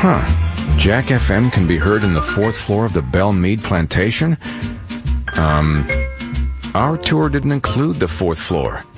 Jack FM can be heard in the 4th floor of the Belle Meade Plantation? Our tour didn't include the 4th floor.